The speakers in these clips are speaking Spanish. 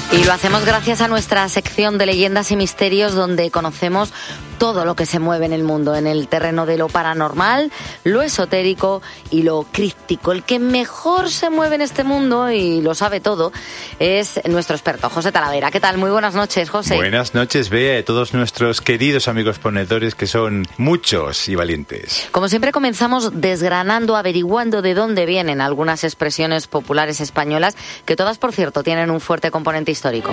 Y lo hacemos gracias a nuestra sección de leyendas y misterios, donde conocemos todo lo que se mueve en el mundo, en el terreno de lo paranormal, lo esotérico y lo críptico. El que mejor se mueve en este mundo y lo sabe todo es nuestro experto, José Talavera. ¿Qué tal? Muy buenas noches, José. Buenas noches, Bea, y todos nuestros queridos amigos ponedores, que son muchos y valientes. Como siempre, comenzamos desgranando, averiguando de dónde vienen algunas expresiones populares españolas, que todas, por cierto, tienen un fuerte componente histórico.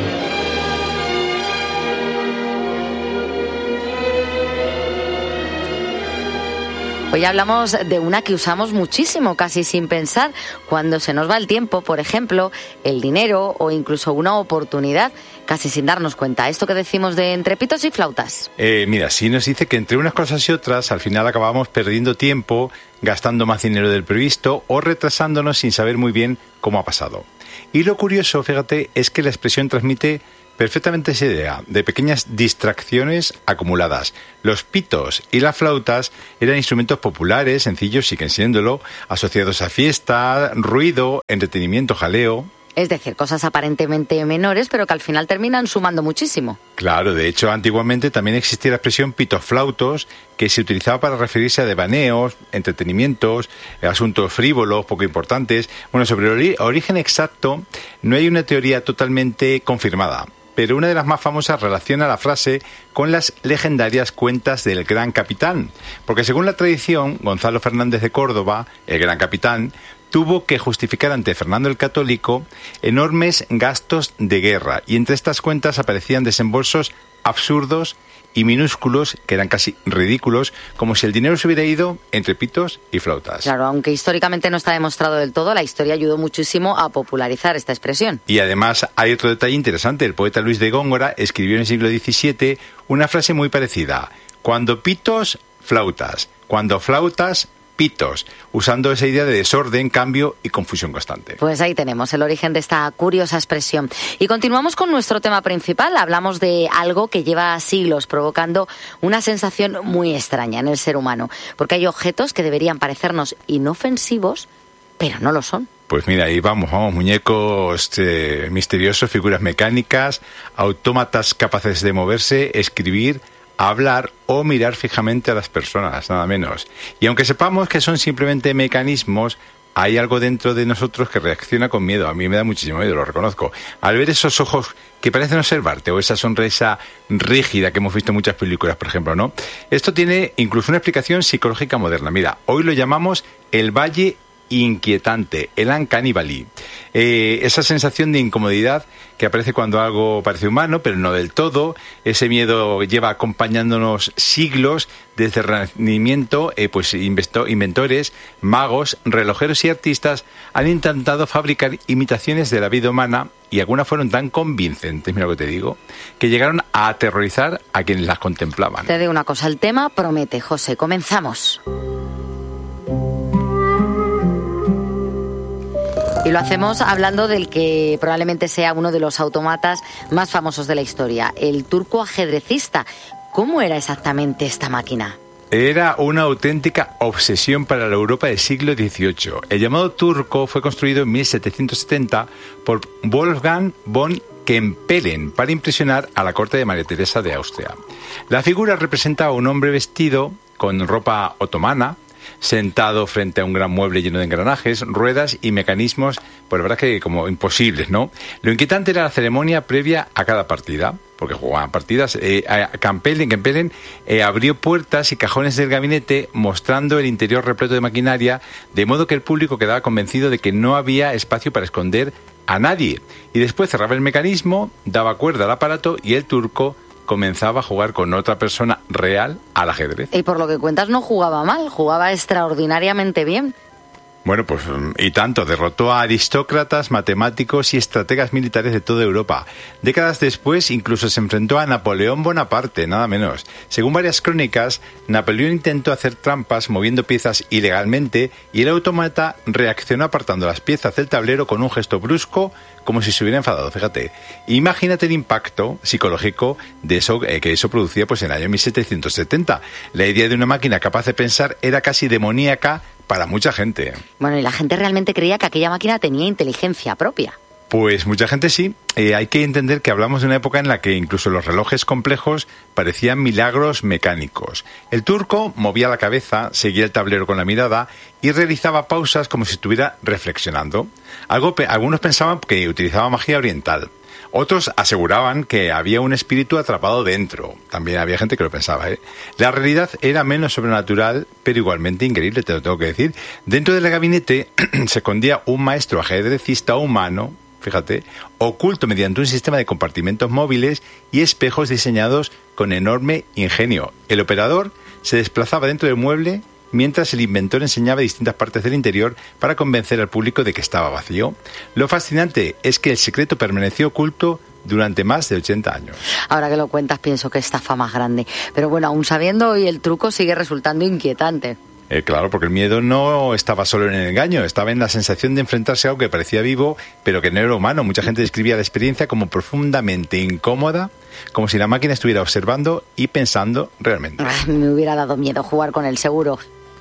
Hoy hablamos de una que usamos muchísimo, casi sin pensar, cuando se nos va el tiempo, por ejemplo, el dinero o incluso una oportunidad, casi sin darnos cuenta. Esto que decimos de entre pitos y flautas. Mira, sí nos dice que entre unas cosas y otras, al final acabamos perdiendo tiempo, gastando más dinero del previsto o retrasándonos sin saber muy bien cómo ha pasado. Y lo curioso, fíjate, es que la expresión transmite perfectamente esa idea de pequeñas distracciones acumuladas. Los pitos y las flautas eran instrumentos populares, sencillos, siguen siéndolo, asociados a fiesta, ruido, entretenimiento, jaleo. Es decir, cosas aparentemente menores, pero que al final terminan sumando muchísimo. Claro, de hecho, antiguamente también existía la expresión pitoflautos, que se utilizaba para referirse a devaneos, entretenimientos, asuntos frívolos, poco importantes. Bueno, sobre el origen exacto no hay una teoría totalmente confirmada, pero una de las más famosas relaciona la frase con las legendarias cuentas del Gran Capitán, porque según la tradición, Gonzalo Fernández de Córdoba, el Gran Capitán, tuvo que justificar ante Fernando el Católico enormes gastos de guerra, y entre estas cuentas aparecían desembolsos absurdos y minúsculos, que eran casi ridículos, como si el dinero se hubiera ido entre pitos y flautas. Claro, aunque históricamente no está demostrado del todo, la historia ayudó muchísimo a popularizar esta expresión. Y además hay otro detalle interesante. El poeta Luis de Góngora escribió en el siglo XVII una frase muy parecida: cuando pitos, flautas; cuando flautas, pitos, usando esa idea de desorden, cambio y confusión constante. Pues ahí tenemos el origen de esta curiosa expresión. Y continuamos con nuestro tema principal. Hablamos de algo que lleva siglos provocando una sensación muy extraña en el ser humano, porque hay objetos que deberían parecernos inofensivos, pero no lo son. Pues mira, ahí vamos, muñecos misteriosos, figuras mecánicas, autómatas capaces de moverse, escribir, hablar o mirar fijamente a las personas, nada menos. Y aunque sepamos que son simplemente mecanismos, hay algo dentro de nosotros que reacciona con miedo. A mí me da muchísimo miedo, lo reconozco. Al ver esos ojos que parecen observarte, o esa sonrisa rígida que hemos visto en muchas películas, por ejemplo, ¿no? Esto tiene incluso una explicación psicológica moderna. Mira, hoy lo llamamos el valle inquietante, el uncanny valley. Esa sensación de incomodidad que aparece cuando algo parece humano, pero no del todo. Ese miedo lleva acompañándonos siglos, desde el Renacimiento. Inventores, magos, relojeros y artistas han intentado fabricar imitaciones de la vida humana, y algunas fueron tan convincentes, mira lo que te digo, que llegaron a aterrorizar a quienes las contemplaban. Te digo una cosa, el tema promete, José. Comenzamos. Y lo hacemos hablando del que probablemente sea uno de los autómatas más famosos de la historia, el turco ajedrecista. ¿Cómo era exactamente esta máquina? Era una auténtica obsesión para la Europa del siglo XVIII. El llamado turco fue construido en 1770 por Wolfgang von Kempelen para impresionar a la corte de María Teresa de Austria. La figura representa a un hombre vestido con ropa otomana, sentado frente a un gran mueble lleno de engranajes, ruedas y mecanismos, pues la verdad que como imposibles, ¿no? Lo inquietante era la ceremonia previa a cada partida, porque jugaban partidas. Kempelen abrió puertas y cajones del gabinete, mostrando el interior repleto de maquinaria, de modo que el público quedaba convencido de que no había espacio para esconder a nadie. Y después cerraba el mecanismo, daba cuerda al aparato y el turco comenzaba a jugar con otra persona real al ajedrez. Y por lo que cuentas no jugaba mal, jugaba extraordinariamente bien. Bueno, pues y tanto, derrotó a aristócratas, matemáticos y estrategas militares de toda Europa. Décadas después, incluso se enfrentó a Napoleón Bonaparte, nada menos. Según varias crónicas, Napoleón intentó hacer trampas moviendo piezas ilegalmente y el autómata reaccionó apartando las piezas del tablero con un gesto brusco, como si se hubiera enfadado, fíjate. Imagínate el impacto psicológico de eso que eso producía pues en el año 1770. La idea de una máquina capaz de pensar era casi demoníaca para mucha gente. Bueno, y la gente realmente creía que aquella máquina tenía inteligencia propia. Pues mucha gente sí. Hay que entender que hablamos de una época en la que incluso los relojes complejos parecían milagros mecánicos. El turco movía la cabeza, seguía el tablero con la mirada y realizaba pausas como si estuviera reflexionando. Algunos pensaban que utilizaba magia oriental. Otros aseguraban que había un espíritu atrapado dentro. También había gente que lo pensaba, ¿eh? La realidad era menos sobrenatural, pero igualmente increíble, te lo tengo que decir. Dentro del gabinete se escondía un maestro ajedrecista humano, fíjate, oculto mediante un sistema de compartimentos móviles y espejos diseñados con enorme ingenio. El operador se desplazaba dentro del mueble mientras el inventor enseñaba distintas partes del interior para convencer al público de que estaba vacío. Lo fascinante es que el secreto permaneció oculto durante más de 80 años. Ahora que lo cuentas pienso que estafa más grande. Pero bueno, aún sabiendo hoy el truco sigue resultando inquietante. Claro, porque el miedo no estaba solo en el engaño, estaba en la sensación de enfrentarse a algo que parecía vivo, pero que no era humano. Mucha gente describía la experiencia como profundamente incómoda, como si la máquina estuviera observando y pensando realmente. Me hubiera dado miedo jugar con él, seguro.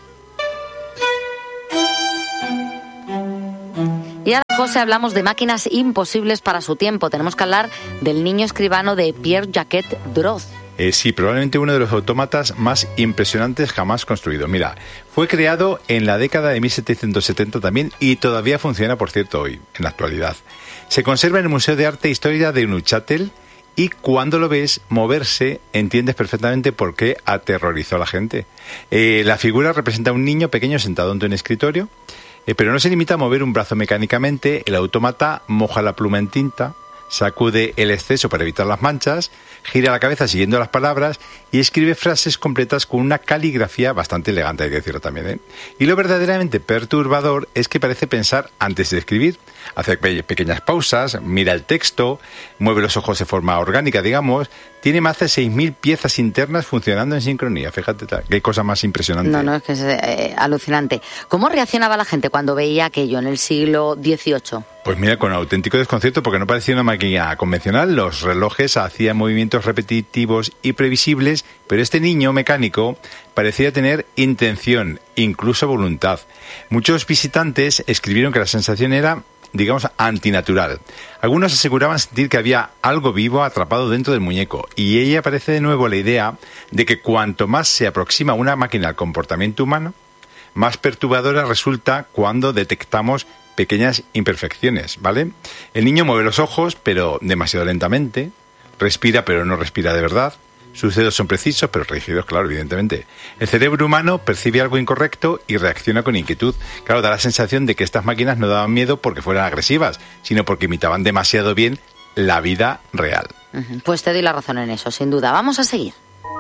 Y ahora, José, hablamos de máquinas imposibles para su tiempo. Tenemos que hablar del niño escribano de Pierre-Jacques Droz. Sí, probablemente uno de los autómatas más impresionantes jamás construidos. Mira, fue creado en la década de 1770 también y todavía funciona, por cierto, hoy, en la actualidad. Se conserva en el Museo de Arte e Historia de Neuchâtel y cuando lo ves moverse entiendes perfectamente por qué aterrorizó a la gente. La figura representa a un niño pequeño sentado ante un escritorio, pero no se limita a mover un brazo mecánicamente. El autómata moja la pluma en tinta, sacude el exceso para evitar las manchas, gira la cabeza siguiendo las palabras y escribe frases completas con una caligrafía bastante elegante, hay que decirlo también, ¿eh? Y lo verdaderamente perturbador es que parece pensar antes de escribir, hace pequeñas pausas, mira el texto, mueve los ojos de forma orgánica, digamos. Tiene más de 6.000 piezas internas funcionando en sincronía. Fíjate, qué cosa más impresionante. No, es que es alucinante. ¿Cómo reaccionaba la gente cuando veía aquello en el siglo XVIII? Pues mira, con auténtico desconcierto, porque no parecía una máquina convencional. Los relojes hacían movimientos repetitivos y previsibles, pero este niño mecánico parecía tener intención, incluso voluntad. Muchos visitantes escribieron que la sensación era, digamos, antinatural. Algunos aseguraban sentir que había algo vivo atrapado dentro del muñeco, y ella aparece de nuevo la idea de que cuanto más se aproxima una máquina al comportamiento humano, más perturbadora resulta cuando detectamos pequeñas imperfecciones, ¿vale? El niño mueve los ojos, pero demasiado lentamente, respira, pero no respira de verdad. Sus dedos son precisos, pero rígidos, claro, evidentemente. El cerebro humano percibe algo incorrecto y reacciona con inquietud. Claro, da la sensación de que estas máquinas no daban miedo porque fueran agresivas, sino porque imitaban demasiado bien la vida real. Pues te doy la razón en eso, sin duda. Vamos a seguir.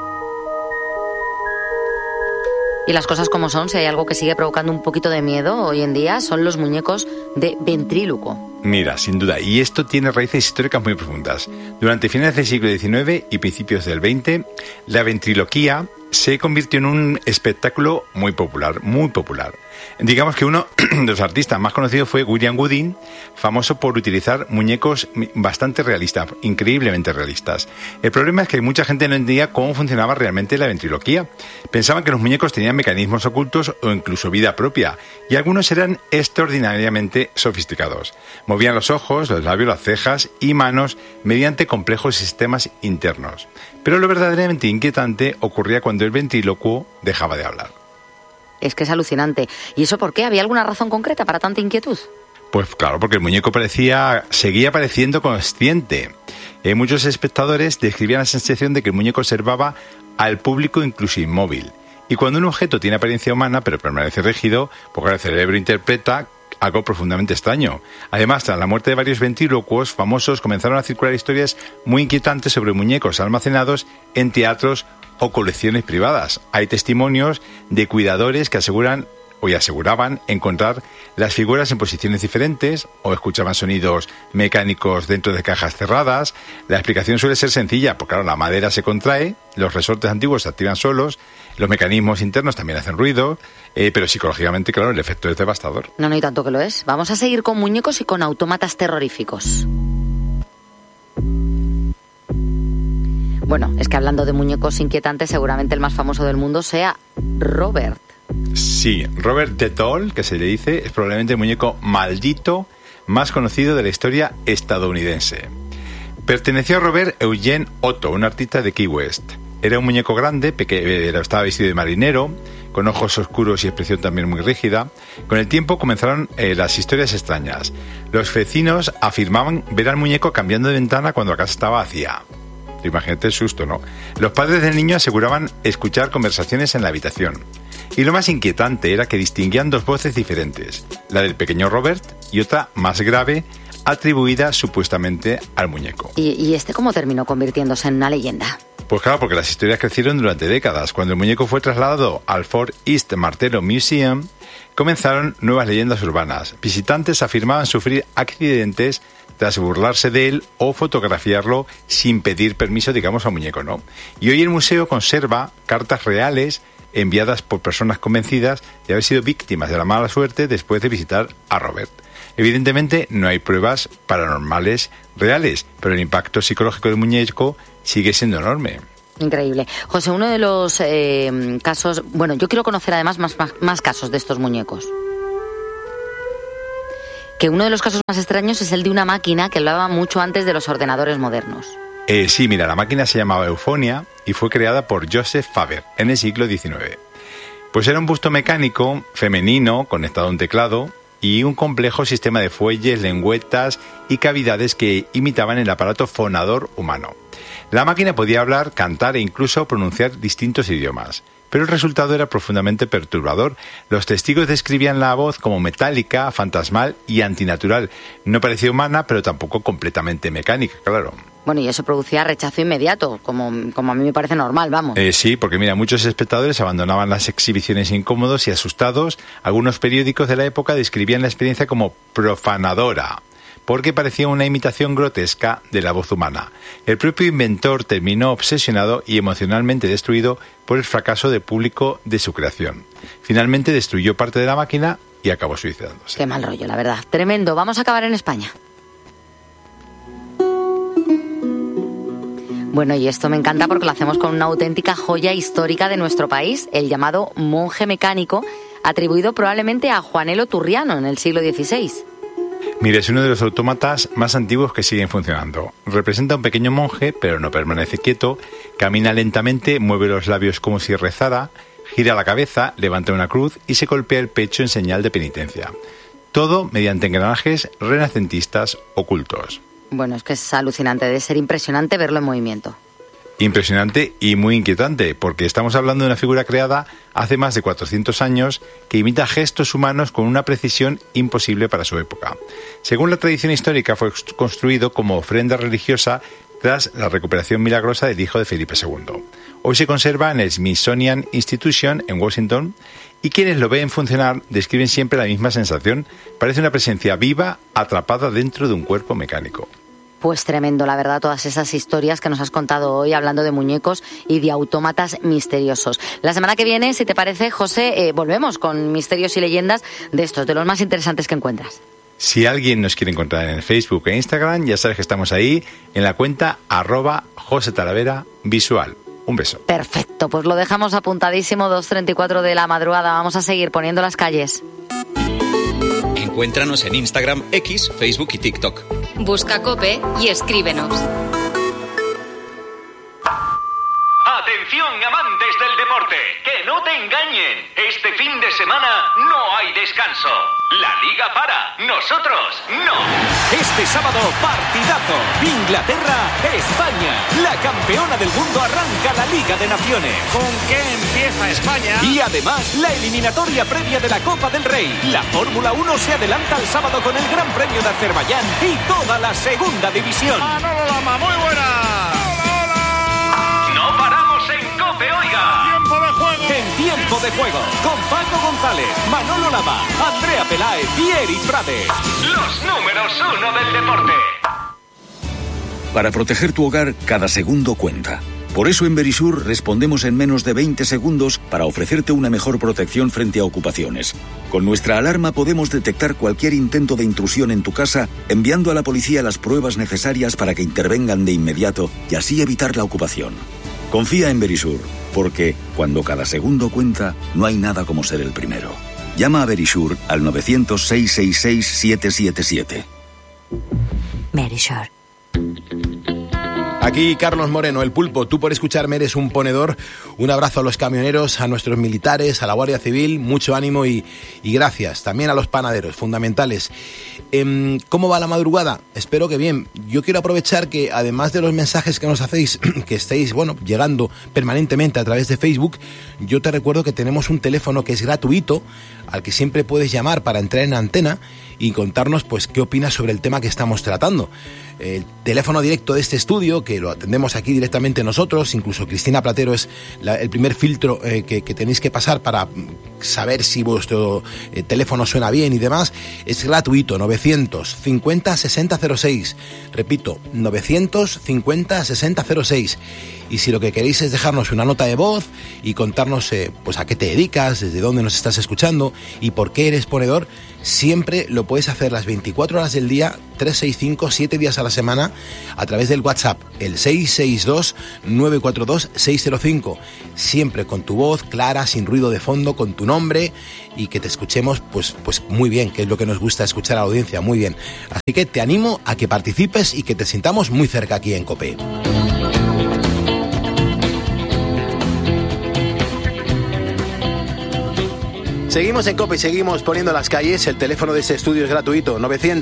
Y las cosas como son, si hay algo que sigue provocando un poquito de miedo hoy en día, son los muñecos de ventrílocuo. Mira, sin duda, y esto tiene raíces históricas muy profundas. Durante finales del siglo XIX y principios del XX, la ventriloquía se convirtió en un espectáculo muy popular. Digamos que uno de los artistas más conocidos fue William Gooding, famoso por utilizar muñecos bastante realistas, increíblemente realistas. El problema es que mucha gente no entendía cómo funcionaba realmente la ventriloquía. Pensaban que los muñecos tenían mecanismos ocultos o incluso vida propia, y algunos eran extraordinariamente sofisticados. Movían los ojos, los labios, las cejas y manos mediante complejos sistemas internos. Pero lo verdaderamente inquietante ocurría cuando el ventrílocuo dejaba de hablar. Es que es alucinante. ¿Y eso por qué? ¿Había alguna razón concreta para tanta inquietud? Pues claro, porque el muñeco seguía pareciendo consciente. Muchos espectadores describían la sensación de que el muñeco observaba al público incluso inmóvil. Y cuando un objeto tiene apariencia humana pero permanece rígido, pues el cerebro interpreta algo profundamente extraño. Además, tras la muerte de varios ventrílocuos famosos, comenzaron a circular historias muy inquietantes sobre muñecos almacenados en teatros o colecciones privadas. Hay testimonios de cuidadores que aseguraban encontrar las figuras en posiciones diferentes o escuchaban sonidos mecánicos dentro de cajas cerradas. La explicación suele ser sencilla, porque claro, la madera se contrae, los resortes antiguos se activan solos, los mecanismos internos también hacen ruido, pero psicológicamente, claro, el efecto es devastador. No, y tanto que lo es. Vamos a seguir con muñecos y con autómatas terroríficos. Bueno, es que hablando de muñecos inquietantes, seguramente el más famoso del mundo sea Robert. Sí, Robert the Doll, que se le dice, es probablemente el muñeco maldito más conocido de la historia estadounidense. Perteneció a Robert Eugene Otto, un artista de Key West. Era un muñeco grande, estaba vestido de marinero, con ojos oscuros y expresión también muy rígida. Con el tiempo comenzaron las historias extrañas. Los vecinos afirmaban ver al muñeco cambiando de ventana cuando la casa estaba vacía. Imagínate el susto, ¿no? Los padres del niño aseguraban escuchar conversaciones en la habitación. Y lo más inquietante era que distinguían dos voces diferentes, la del pequeño Robert y otra más grave, atribuida supuestamente al muñeco. ¿Y este cómo terminó convirtiéndose en una leyenda? Pues claro, porque las historias crecieron durante décadas. Cuando el muñeco fue trasladado al Fort East Martello Museum, comenzaron nuevas leyendas urbanas. Visitantes afirmaban sufrir accidentes tras burlarse de él o fotografiarlo sin pedir permiso, digamos, al muñeco, ¿no? Y hoy el museo conserva cartas reales enviadas por personas convencidas de haber sido víctimas de la mala suerte después de visitar a Robert. Evidentemente no hay pruebas paranormales reales, pero el impacto psicológico del muñeco sigue siendo enorme. Increíble. José, uno de los casos... Bueno, yo quiero conocer además más casos de estos muñecos. Que uno de los casos más extraños es el de una máquina que hablaba mucho antes de los ordenadores modernos. Sí, mira, la máquina se llamaba Euphonia y fue creada por Joseph Faber en el siglo XIX. Pues era un busto mecánico femenino conectado a un teclado y un complejo sistema de fuelles, lengüetas y cavidades que imitaban el aparato fonador humano. La máquina podía hablar, cantar e incluso pronunciar distintos idiomas, pero el resultado era profundamente perturbador. Los testigos describían la voz como metálica, fantasmal y antinatural. No parecía humana, pero tampoco completamente mecánica, claro. Bueno, y eso producía rechazo inmediato, como a mí me parece normal, vamos. Sí, porque mira, muchos espectadores abandonaban las exhibiciones incómodos y asustados. Algunos periódicos de la época describían la experiencia como profanadora, porque parecía una imitación grotesca de la voz humana. El propio inventor terminó obsesionado y emocionalmente destruido por el fracaso del público de su creación. Finalmente destruyó parte de la máquina y acabó suicidándose. Qué mal rollo, la verdad. Tremendo. Vamos a acabar en España. Bueno, y esto me encanta porque lo hacemos con una auténtica joya histórica de nuestro país, el llamado monje mecánico, atribuido probablemente a Juanelo Turriano en el siglo XVI. Mira, es uno de los autómatas más antiguos que siguen funcionando. Representa a un pequeño monje, pero no permanece quieto, camina lentamente, mueve los labios como si rezara, gira la cabeza, levanta una cruz y se golpea el pecho en señal de penitencia. Todo mediante engranajes renacentistas ocultos. Bueno, es que es alucinante, debe ser impresionante verlo en movimiento. Impresionante y muy inquietante, porque estamos hablando de una figura creada hace más de 400 años que imita gestos humanos con una precisión imposible para su época. Según la tradición histórica, fue construido como ofrenda religiosa tras la recuperación milagrosa del hijo de Felipe II. Hoy se conserva en el Smithsonian Institution en Washington y quienes lo ven funcionar describen siempre la misma sensación. Parece una presencia viva atrapada dentro de un cuerpo mecánico. Pues tremendo, la verdad, todas esas historias que nos has contado hoy hablando de muñecos y de autómatas misteriosos. La semana que viene, si te parece, José, volvemos con misterios y leyendas de estos, de los más interesantes que encuentras. Si alguien nos quiere encontrar en Facebook e Instagram, ya sabes que estamos ahí en la cuenta @JoseTalaveraVisual. Un beso. Perfecto, pues lo dejamos apuntadísimo, 2:34 de la madrugada. Vamos a seguir poniendo las calles. Encuéntranos en Instagram, X, Facebook y TikTok. Busca COPE y escríbenos. Atención, amantes del deporte, que no te engañen. Este fin de semana no hay descanso. La liga para, nosotros no. Este sábado, partidazo. Inglaterra-España. La campeona del mundo arranca la Liga de Naciones. ¿Con qué empieza España? Y además, la eliminatoria previa de la Copa del Rey. La Fórmula 1 se adelanta al sábado con el Gran Premio de Azerbaiyán y toda la segunda división. Manolo Lama, muy buena. No paramos en COPE, oiga. Tiempo de juego. En Tiempo de Juego, con Paco González, Manolo Lama, Andrea Peláez y Eric Frades. Los números 1 del deporte. Para proteger tu hogar, cada segundo cuenta. Por eso en Verisur respondemos en menos de 20 segundos para ofrecerte una mejor protección frente a ocupaciones. Con nuestra alarma podemos detectar cualquier intento de intrusión en tu casa, enviando a la policía las pruebas necesarias para que intervengan de inmediato y así evitar la ocupación. Confía en Verisur, porque cuando cada segundo cuenta, no hay nada como ser el primero. Llama a Verisur al 900-666-777. Verisure. Aquí Carlos Moreno, el Pulpo. Tú por escucharme eres un ponedor. Un abrazo a los camioneros, a nuestros militares, a la Guardia Civil. Mucho ánimo y gracias. También a los panaderos, fundamentales. ¿Cómo va la madrugada? Espero que bien. Yo quiero aprovechar que, además de los mensajes que nos hacéis, que estéis, llegando permanentemente a través de Facebook, yo te recuerdo que tenemos un teléfono que es gratuito, al que siempre puedes llamar para entrar en antena y contarnos, pues, qué opinas sobre el tema que estamos tratando. El teléfono directo de este estudio, que lo atendemos aquí directamente nosotros, incluso Cristina Platero es el primer filtro que tenéis que pasar para saber si vuestro teléfono suena bien y demás, es gratuito, 950-6006. Repito, 950-6006. Y si lo que queréis es dejarnos una nota de voz y contarnos pues a qué te dedicas, desde dónde nos estás escuchando y por qué eres ponedor, siempre lo puedes hacer las 24 horas del día, 365, 7 días a la semana, a través del WhatsApp, el 662-942-605. Siempre con tu voz clara, sin ruido de fondo, con tu nombre y que te escuchemos pues muy bien, que es lo que nos gusta escuchar a la audiencia, muy bien. Así que te animo a que participes y que te sintamos muy cerca aquí en COPE. Seguimos en COPE y seguimos poniendo las calles. El teléfono de este estudio es gratuito,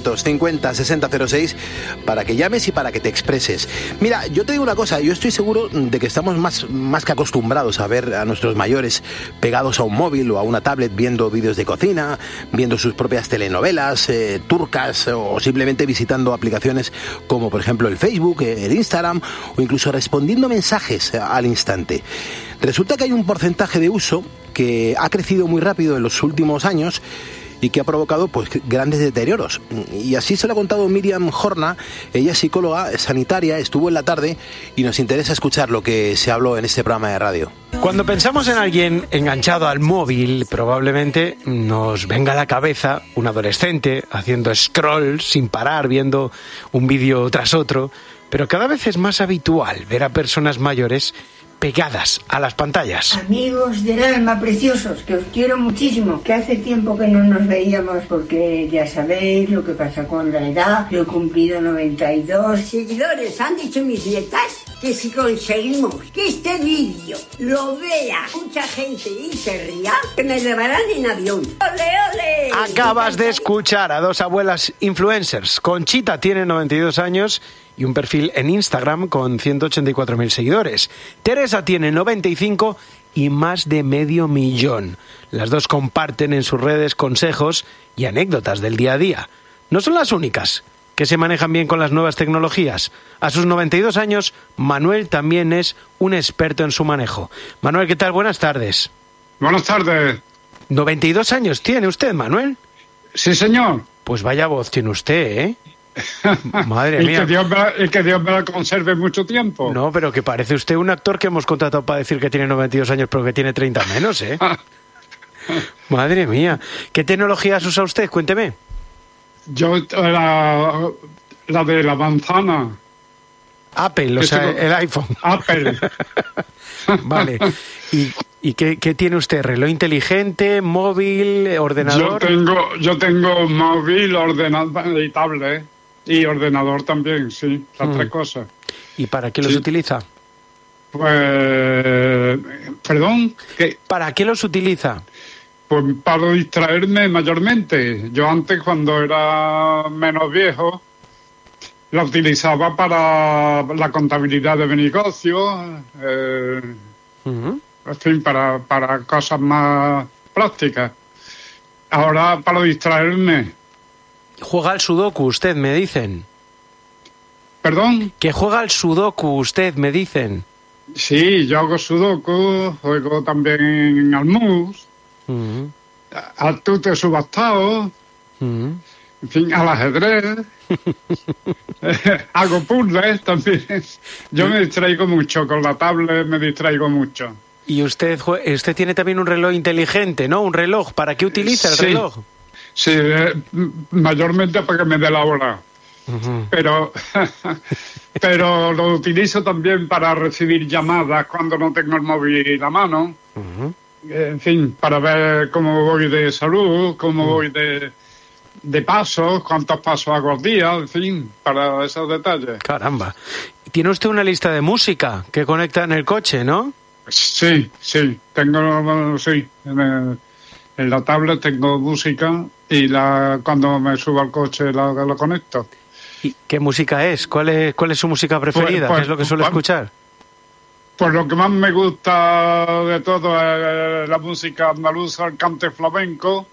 950-6006, para que llames y para que te expreses. Mira, yo te digo una cosa, yo estoy seguro de que estamos más que acostumbrados a ver a nuestros mayores pegados a un móvil o a una tablet viendo vídeos de cocina, viendo sus propias telenovelas turcas o simplemente visitando aplicaciones como por ejemplo el Facebook, el Instagram o incluso respondiendo mensajes al instante. Resulta que hay un porcentaje de uso que ha crecido muy rápido en los últimos años y que ha provocado pues grandes deterioros. Y así se lo ha contado Miriam Horna. Ella es psicóloga sanitaria, estuvo en la tarde y nos interesa escuchar lo que se habló en este programa de radio. Cuando pensamos en alguien enganchado al móvil, probablemente nos venga a la cabeza un adolescente haciendo scroll sin parar, viendo un vídeo tras otro, pero cada vez es más habitual ver a personas mayores pegadas a las pantallas. Amigos del alma, preciosos, que os quiero muchísimo, que hace tiempo que no nos veíamos porque ya sabéis lo que pasa con la edad. Yo he cumplido 92 seguidores. Han dicho mis nietas que si conseguimos que este vídeo lo vea mucha gente y se ría, que me llevarán en avión. ¡Ole, ole! Acabas de escuchar a dos abuelas influencers. Conchita tiene 92 años y un perfil en Instagram con 184.000 seguidores. Teresa tiene 95 y más de 500.000. Las dos comparten en sus redes consejos y anécdotas del día a día. No son las únicas que se manejan bien con las nuevas tecnologías. A sus 92 años, Manuel también es un experto en su manejo. Manuel, ¿qué tal? Buenas tardes. Buenas tardes. 92 años tiene usted, Manuel. Sí, señor. Pues vaya voz tiene usted, ¿eh? Madre mía. Y que Dios me la conserve mucho tiempo. No, pero que parece usted un actor que hemos contratado para decir que tiene 92 años, pero que tiene 30 menos, ¿eh? Madre mía. ¿Qué tecnologías usa usted? Cuénteme. Yo, la de la manzana. Apple, o sea, el iPhone. Apple. Vale. ¿Y qué tiene usted? ¿Reloj inteligente, móvil, ordenador? Yo tengo móvil, ordenador y tablet. Y ordenador también, sí. Las tres cosas. ¿Y para qué los utiliza? Pues... ¿Perdón? ¿Qué? ¿Para qué los utiliza? Pues para distraerme mayormente. Yo antes, cuando era menos viejo, la utilizaba para la contabilidad de mi negocio, en fin, para cosas más prácticas. Ahora, para distraerme. ¿Juega al sudoku usted, me dicen? ¿Perdón? ¿Que juega al sudoku usted, me dicen? Sí, yo hago sudoku, juego también al mus, al tute subastado, en fin, al ajedrez. Hago puzzles también. Yo me distraigo mucho con la tablet, me distraigo mucho. Y usted tiene también un reloj inteligente, ¿no? Un reloj. ¿Para qué utiliza el reloj? Sí, mayormente para que me dé la hora. Pero lo utilizo también para recibir llamadas cuando no tengo el móvil a mano. En fin, para ver cómo voy de salud, cómo voy de de pasos, cuántos pasos hago al día, en fin, para esos detalles. Caramba. ¿Tiene usted una lista de música que conecta en el coche, no? Sí, tengo, sí, en la tablet tengo música y cuando me subo al coche lo conecto. ¿Y qué música es? ¿Cuál es su música preferida? ¿Qué es lo que suele escuchar? Pues lo que más me gusta de todo es la música andaluza, el cante flamenco,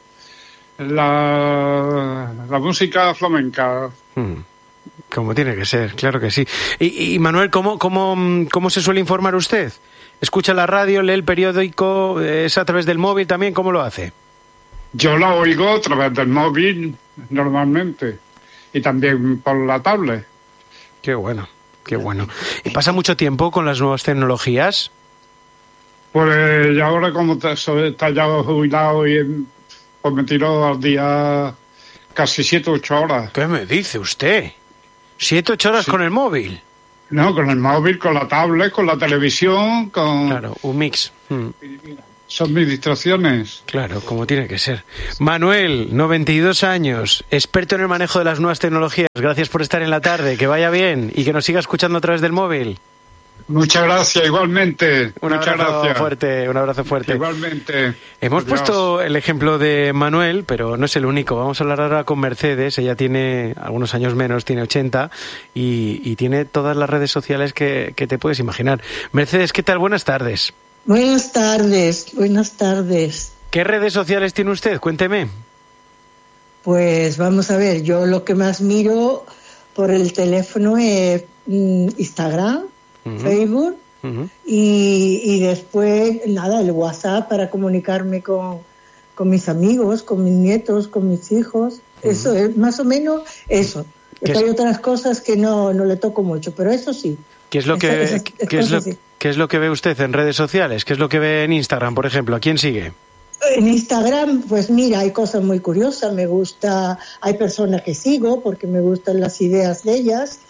la música flamenca. Como tiene que ser, claro que sí. Y Manuel, ¿cómo se suele informar usted? ¿Escucha la radio, lee el periódico, es a través del móvil también? ¿Cómo lo hace? Yo la oigo a través del móvil, normalmente, y también por la tablet. Qué bueno. ¿Y pasa mucho tiempo con las nuevas tecnologías? Pues y ahora como está ya jubilado pues me tiro al día casi 7 u 8 horas. ¿Qué me dice usted? ¿7 u 8 horas con el móvil? No, con el móvil, con la tablet, con la televisión, con... Claro, un mix. Son mis distracciones. Claro, como tiene que ser. Manuel, 92 años, experto en el manejo de las nuevas tecnologías. Gracias por estar en la tarde, que vaya bien y que nos siga escuchando a través del móvil. Muchas gracias, igualmente. Un abrazo fuerte. Igualmente. Hemos puesto el ejemplo de Manuel, pero no es el único. Vamos a hablar ahora con Mercedes. Ella tiene algunos años menos, tiene 80 y tiene todas las redes sociales que te puedes imaginar. Mercedes, ¿qué tal? Buenas tardes. Buenas tardes. ¿Qué redes sociales tiene usted? Cuénteme. Pues vamos a ver, yo lo que más miro por el teléfono es Instagram, Facebook y después, el WhatsApp para comunicarme con mis amigos, con mis nietos, con mis hijos. Eso es más o menos eso. Hay otras cosas que no le toco mucho, pero eso sí. ¿Qué es lo que ve usted en redes sociales? ¿Qué es lo que ve en Instagram, por ejemplo? ¿A quién sigue? En Instagram, pues mira, hay cosas muy curiosas. Hay personas que sigo porque me gustan las ideas de ellas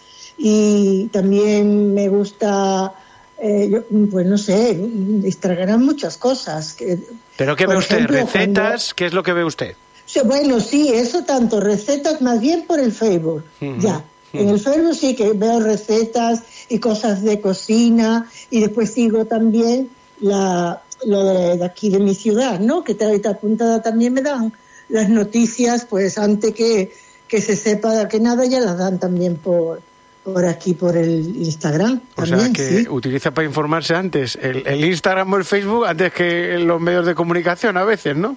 y también me gusta, pues no sé, Instagram muchas cosas. ¿Pero qué ve usted? ¿Recetas? ¿Qué es lo que ve usted? Bueno, sí, eso tanto, recetas más bien por el Facebook, ya. En el Facebook sí que veo recetas y cosas de cocina y después sigo también lo de aquí de mi ciudad, ¿no? Que ahorita apuntada también me dan las noticias, pues antes que se sepa que nada ya las dan también por aquí, por el Instagram. También, o sea, que utiliza para informarse antes el Instagram o el Facebook antes que los medios de comunicación a veces, ¿no?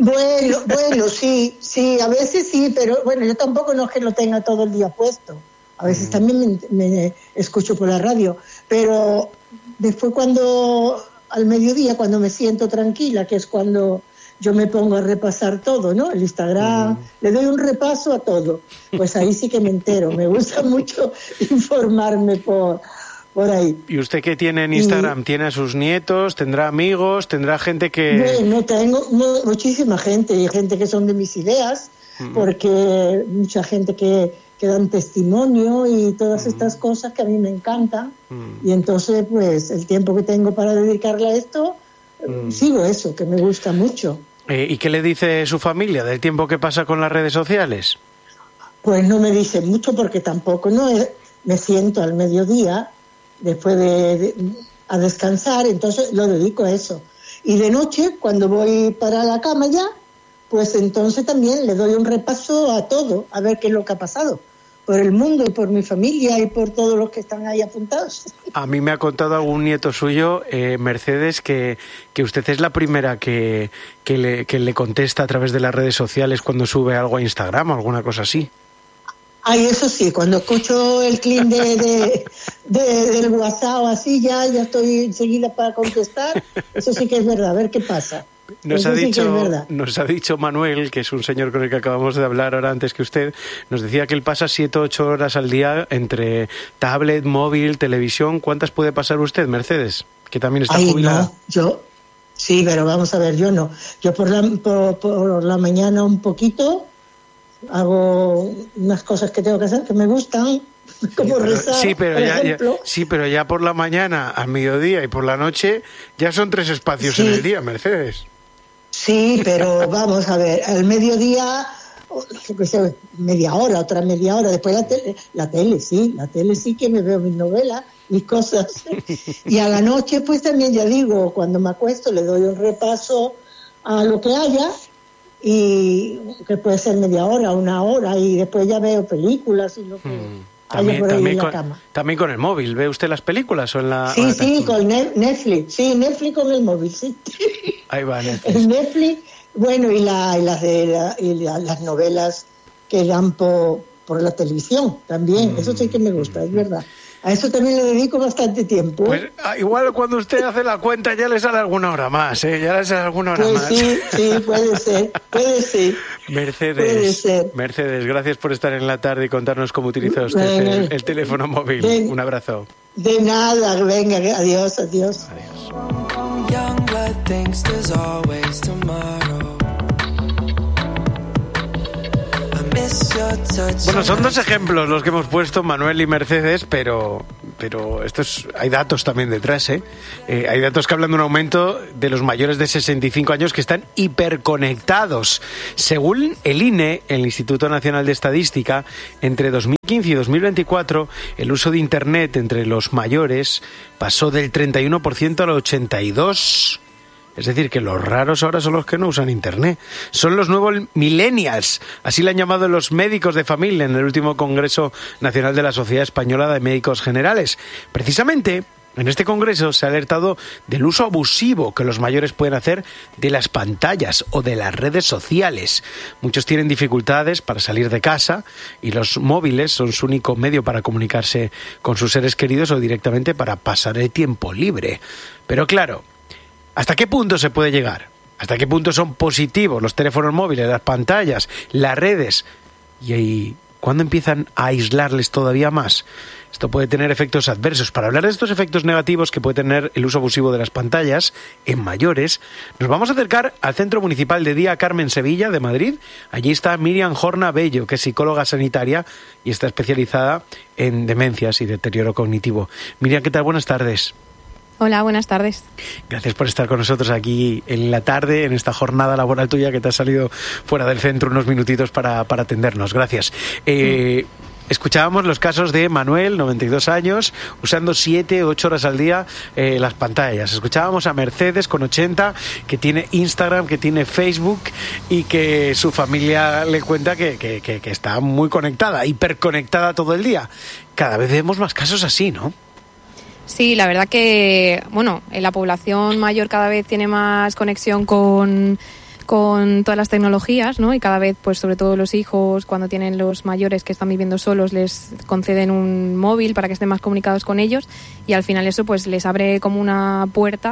Bueno, sí, a veces sí, pero bueno, yo tampoco no es que lo tenga todo el día puesto. A veces también me escucho por la radio, pero después al mediodía, cuando me siento tranquila, que es cuando yo me pongo a repasar todo, ¿no? El Instagram, le doy un repaso a todo. Pues ahí sí que me entero. Me gusta mucho informarme por ahí. ¿Y usted qué tiene en Instagram? ¿Tiene a sus nietos? ¿Tendrá amigos? ¿Tendrá gente que...? Bueno, tengo muchísima gente, y gente que son de mis ideas, porque mucha gente que dan testimonio y todas estas cosas que a mí me encantan. Y entonces, pues, el tiempo que tengo para dedicarle a esto, sigo eso, que me gusta mucho. ¿Y qué le dice su familia del tiempo que pasa con las redes sociales? Pues no me dice mucho porque tampoco me siento al mediodía después a descansar, entonces lo dedico a eso. Y de noche, cuando voy para la cama ya, pues entonces también le doy un repaso a todo, a ver qué es lo que ha pasado por el mundo y por mi familia y por todos los que están ahí apuntados. A mí me ha contado algún nieto suyo, Mercedes, que usted es la primera que le contesta a través de las redes sociales cuando sube algo a Instagram o alguna cosa así. Ay, eso sí, cuando escucho el clic del WhatsApp o así, ya estoy enseguida para contestar. Eso sí que es verdad, a ver qué pasa. Nos ha dicho Manuel, que es un señor con el que acabamos de hablar ahora antes que usted, nos decía que él pasa 7 o 8 horas al día entre tablet, móvil, televisión. ¿Cuántas puede pasar usted, Mercedes? Que también está jubilada. No, yo sí, pero vamos a ver, yo no. Yo por la mañana un poquito hago unas cosas que tengo que hacer que me gustan, como rezar, pero ya por la mañana, al mediodía y por la noche ya son 3 espacios en el día, Mercedes. Sí, pero vamos a ver, al mediodía yo qué sé, media hora, otra media hora. Después la tele sí que me veo mis novelas, mis cosas. Y a la noche, pues también, ya digo, cuando me acuesto le doy un repaso a lo que haya, y que puede ser media hora, una hora, y después ya veo películas y lo que haya por ahí en la cama. También con el móvil, ¿ve usted las películas o en la...? Sí, con Netflix, Netflix con el móvil, sí. Ahí va, Netflix. El Netflix, bueno, y las novelas que dan por la televisión también, eso sí que me gusta, es verdad. A eso también le dedico bastante tiempo. Pues igual cuando usted hace la cuenta ya le sale alguna hora más, ¿eh? Ya le sale alguna hora más. Sí, puede ser. Mercedes, gracias por estar en la tarde y contarnos cómo utiliza usted el teléfono móvil. Un abrazo. De nada, venga, adiós. Bueno, son dos ejemplos los que hemos puesto, Manuel y Mercedes, pero hay datos también detrás, ¿eh? Hay datos que hablan de un aumento de los mayores de 65 años que están hiperconectados. Según el INE, el Instituto Nacional de Estadística, entre 2015 y 2024, el uso de Internet entre los mayores pasó del 31% al 82%. Es decir, que los raros ahora son los que no usan Internet. Son los nuevos millennials. Así le han llamado los médicos de familia en el último Congreso Nacional de la Sociedad Española de Médicos Generales. Precisamente, en este congreso se ha alertado del uso abusivo que los mayores pueden hacer de las pantallas o de las redes sociales. Muchos tienen dificultades para salir de casa y los móviles son su único medio para comunicarse con sus seres queridos o directamente para pasar el tiempo libre. Pero claro, ¿hasta qué punto se puede llegar? ¿Hasta qué punto son positivos los teléfonos móviles, las pantallas, las redes? ¿Y ahí cuándo empiezan a aislarles todavía más? Esto puede tener efectos adversos. Para hablar de estos efectos negativos que puede tener el uso abusivo de las pantallas en mayores, nos vamos a acercar al Centro Municipal de Día Carmen Sevilla de Madrid. Allí está Miriam Jorna Bello, que es psicóloga sanitaria y está especializada en demencias y deterioro cognitivo. Miriam, ¿qué tal? Buenas tardes. Hola, buenas tardes. Gracias por estar con nosotros aquí en la tarde, en esta jornada laboral tuya que te has salido fuera del centro unos minutitos para atendernos. Gracias. Escuchábamos los casos de Manuel, 92 años, usando 7-8 horas al día las pantallas. Escuchábamos a Mercedes, con 80, que tiene Instagram, que tiene Facebook y que su familia le cuenta que está muy conectada, hiperconectada todo el día. Cada vez vemos más casos así, ¿no? Sí, la verdad que, la población mayor cada vez tiene más conexión con todas las tecnologías, ¿no? Y cada vez, pues sobre todo los hijos, cuando tienen los mayores que están viviendo solos, les conceden un móvil para que estén más comunicados con ellos, y al final eso pues les abre como una puerta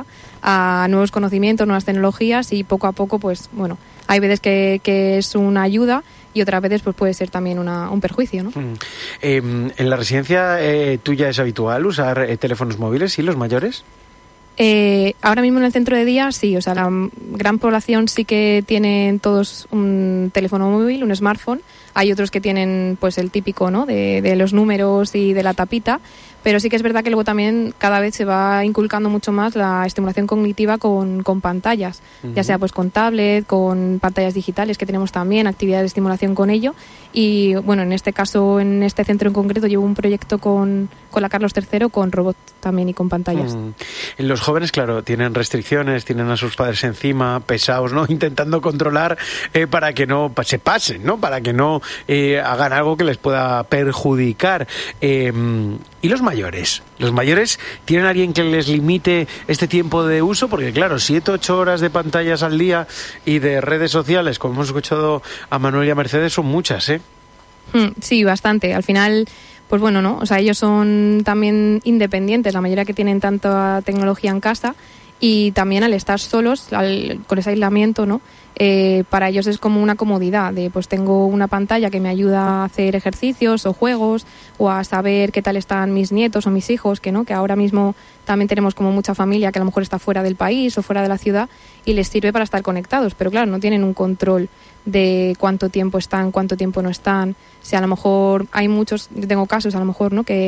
a nuevos conocimientos, nuevas tecnologías, y poco a poco, pues hay veces que es una ayuda y otras veces pues puede ser también un perjuicio, ¿no? ¿En la residencia tuya es habitual usar teléfonos móviles, sí, los mayores? Ahora mismo en el centro de día sí, o sea, la gran población sí que tienen todos un teléfono móvil, un smartphone. Hay otros que tienen pues el típico, ¿no?, de los números y de la tapita, pero sí que es verdad que luego también cada vez se va inculcando mucho más la estimulación cognitiva con pantallas, ya sea pues con tablet, con pantallas digitales, que tenemos también actividades de estimulación con ello. Y en este caso, en este centro en concreto, llevo un proyecto con la Carlos III con robots también y con pantallas. Los jóvenes, claro, tienen restricciones, tienen a sus padres encima, pesados, ¿no?, intentando controlar para que no se pasen, ¿no?, para que no hagan algo que les pueda perjudicar. ¿Y los mayores? ¿Los mayores tienen alguien que les limite este tiempo de uso? Porque claro, 7-8 horas de pantallas al día y de redes sociales, como hemos escuchado a Manuel y a Mercedes, son muchas, ¿eh? Sí, bastante. Al final, pues ¿no? O sea, ellos son también independientes, la mayoría que tienen tanta tecnología en casa, y también al estar solos, con ese aislamiento, ¿no? Para ellos es como una comodidad de pues tengo una pantalla que me ayuda a hacer ejercicios o juegos, o a saber qué tal están mis nietos o mis hijos, que ahora mismo también tenemos como mucha familia que a lo mejor está fuera del país o fuera de la ciudad, y les sirve para estar conectados, pero claro, no tienen un control de cuánto tiempo están, cuánto tiempo no están. O sea, a lo mejor hay muchos, yo tengo casos a lo mejor, ¿no?, que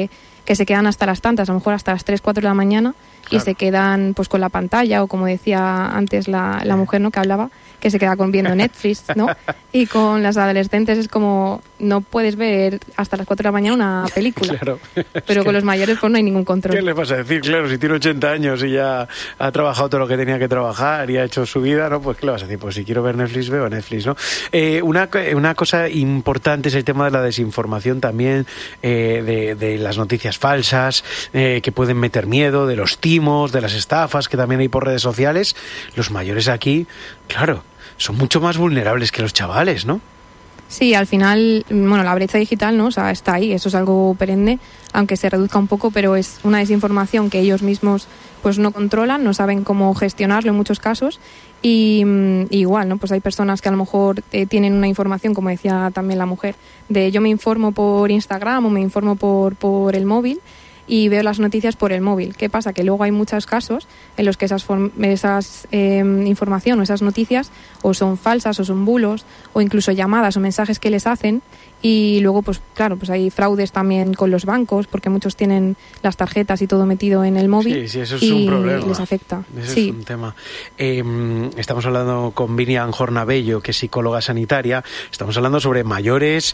que se quedan hasta las tantas, a lo mejor hasta las 3, 4 de la mañana, y se quedan pues con la pantalla, o como decía antes la mujer, ¿no?, que hablaba, que se queda viendo Netflix, ¿no? Y con las adolescentes es como, no puedes ver hasta las 4 de la mañana una película. Claro. Pero con los mayores pues no hay ningún control. ¿Qué le vas a decir? Claro, si tiene 80 años y ya ha trabajado todo lo que tenía que trabajar y ha hecho su vida, ¿no? Pues ¿qué le vas a decir? Pues si quiero ver Netflix, veo Netflix, ¿no? Una cosa importante es el tema de la desinformación también, de las noticias falsas, que pueden meter miedo, de los timos, de las estafas que también hay por redes sociales. Los mayores aquí, claro, son mucho más vulnerables que los chavales, ¿no? Sí, al final, bueno, la brecha digital, ¿no? O sea, está ahí, eso es algo perenne, aunque se reduzca un poco, pero es una desinformación que ellos mismos pues no controlan, no saben cómo gestionarlo en muchos casos, y igual, ¿no? Pues hay personas que a lo mejor tienen una información, como decía también la mujer, de yo me informo por Instagram o me informo por el móvil, y veo las noticias por el móvil. ¿Qué pasa? Que luego hay muchos casos en los que esas información o esas noticias o son falsas o son bulos o incluso llamadas o mensajes que les hacen, y luego pues claro, pues hay fraudes también con los bancos porque muchos tienen las tarjetas y todo metido en el móvil. Sí, eso es un problema. Les afecta. Eso sí. es un tema. Estamos hablando con Vinian Jornabello, que es psicóloga sanitaria. Estamos hablando sobre mayores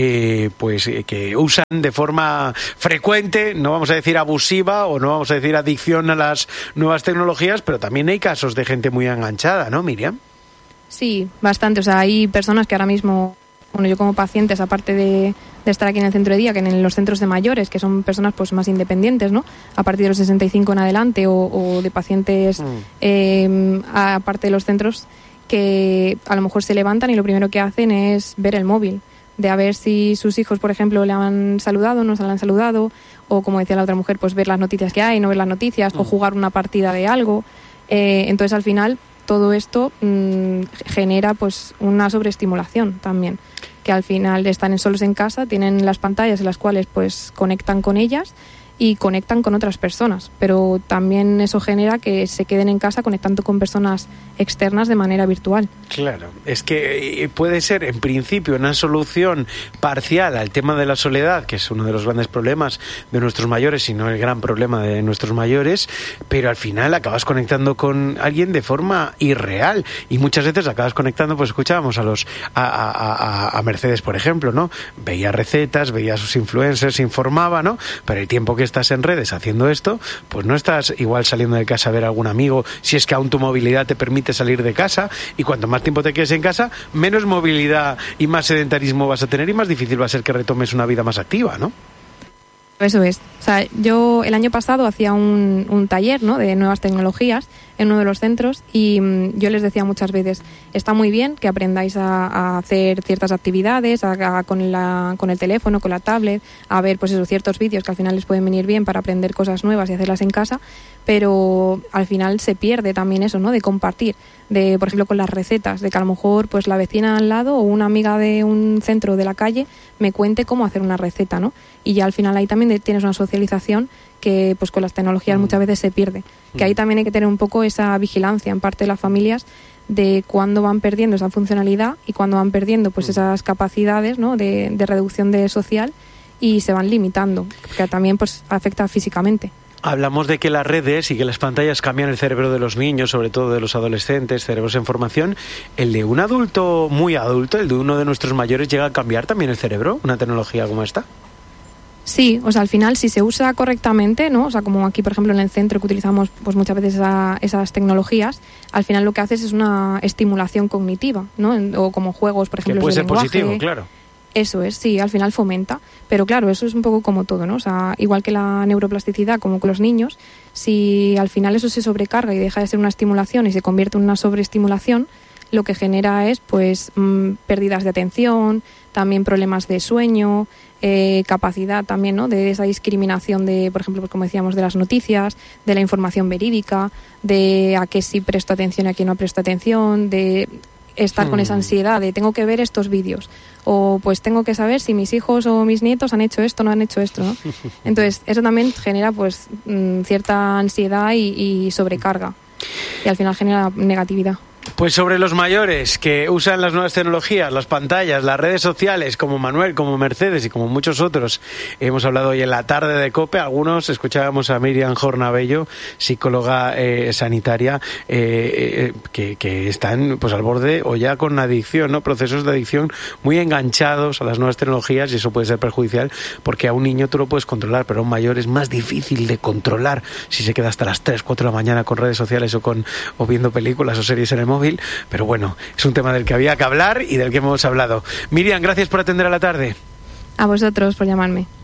que usan de forma frecuente, no vamos a decir abusiva o no vamos a decir adicción a las nuevas tecnologías, pero también hay casos de gente muy enganchada, ¿no, Miriam? Sí, bastante. O sea, hay personas que ahora mismo, bueno, yo como pacientes, aparte de estar aquí en el centro de día, que en los centros de mayores, que son personas pues más independientes, ¿no? A partir de los 65 en adelante, o de pacientes aparte de los centros, que a lo mejor se levantan y lo primero que hacen es ver el móvil, de a ver si sus hijos, por ejemplo, le han saludado, no se le han saludado, o como decía la otra mujer, pues ver las noticias que hay, no ver las noticias, o jugar una partida de algo. Entonces, al final, todo esto genera pues una sobreestimulación también, que al final están solos en casa, tienen las pantallas en las cuales pues conectan con ellas y conectan con otras personas, pero también eso genera que se queden en casa conectando con personas externas de manera virtual. Claro, es que puede ser en principio una solución parcial al tema de la soledad, que es uno de los grandes problemas de nuestros mayores, y no el gran problema de nuestros mayores, pero al final acabas conectando con alguien de forma irreal, y muchas veces acabas conectando, pues escuchábamos a Mercedes, por ejemplo, ¿no? Veía recetas, veía a sus influencers, se informaba, ¿no? Pero el tiempo que estás en redes haciendo esto, pues no estás igual saliendo de casa a ver a algún amigo, si es que aún tu movilidad te permite salir de casa, y cuanto más tiempo te quedes en casa, menos movilidad y más sedentarismo vas a tener, y más difícil va a ser que retomes una vida más activa, ¿no? Eso es. O sea, yo el año pasado hacía un taller, ¿no?, de nuevas tecnologías en uno de los centros, y yo les decía muchas veces, está muy bien que aprendáis a hacer ciertas actividades con el teléfono, con la tablet, a ver pues esos ciertos vídeos que al final les pueden venir bien para aprender cosas nuevas y hacerlas en casa, pero al final se pierde también eso, ¿no?, de compartir, de por ejemplo con las recetas, de que a lo mejor pues la vecina al lado o una amiga de un centro de la calle me cuente cómo hacer una receta, ¿no? Y ya al final ahí también tienes una socialización que pues con las tecnologías muchas veces se pierde, que ahí también hay que tener un poco esa vigilancia en parte de las familias de cuándo van perdiendo esa funcionalidad y cuándo van perdiendo pues esas capacidades, ¿no?, de reducción de social, y se van limitando, que también pues afecta físicamente. Hablamos de que las redes y que las pantallas cambian el cerebro de los niños, sobre todo de los adolescentes, cerebros en formación. ¿El de un adulto muy adulto, el de uno de nuestros mayores, llega a cambiar también el cerebro, una tecnología como esta? Sí, o sea, al final si se usa correctamente, ¿no? O sea, como aquí por ejemplo en el centro que utilizamos pues muchas veces esas tecnologías, al final lo que haces es una estimulación cognitiva, ¿no? O como juegos, por ejemplo, que puede de ser lenguaje. positivo, claro. Eso es, sí, al final fomenta, pero claro, eso es un poco como todo, ¿no? O sea, igual que la neuroplasticidad, como con los niños, si al final eso se sobrecarga y deja de ser una estimulación y se convierte en una sobreestimulación, lo que genera es pues pérdidas de atención, también problemas de sueño, capacidad también, ¿no?, de esa discriminación de, por ejemplo, pues como decíamos, de las noticias, de la información verídica, de a qué sí presto atención y a qué no presto atención, de estar con esa ansiedad de tengo que ver estos vídeos, o pues tengo que saber si mis hijos o mis nietos han hecho esto o no han hecho esto, ¿no? Entonces eso también genera pues cierta ansiedad y sobrecarga, y al final genera negatividad. Pues sobre los mayores que usan las nuevas tecnologías, las pantallas, las redes sociales, como Manuel, como Mercedes y como muchos otros, hemos hablado hoy en la tarde de COPE. Algunos escuchábamos a Miriam Jornabello, psicóloga sanitaria, que están pues al borde o ya con adicción, ¿no? Procesos de adicción muy enganchados a las nuevas tecnologías, y eso puede ser perjudicial porque a un niño tú lo puedes controlar, pero a un mayor es más difícil de controlar si se queda hasta las 3, 4 de la mañana con redes sociales o viendo películas o series en el móvil. Pero bueno, es un tema del que había que hablar y del que hemos hablado. Miriam, gracias por atender a la tarde. A vosotros por llamarme.